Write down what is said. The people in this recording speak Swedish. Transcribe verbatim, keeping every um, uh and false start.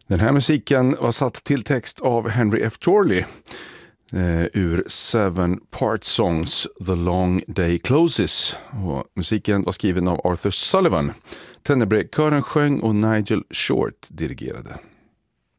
Den här musiken var satt till text av Henry F. Torley eh, ur Seven Part Songs The Long Day Closes. Och musiken var skriven av Arthur Sullivan. Tenebrae-kören sjöng och Nigel Short dirigerade.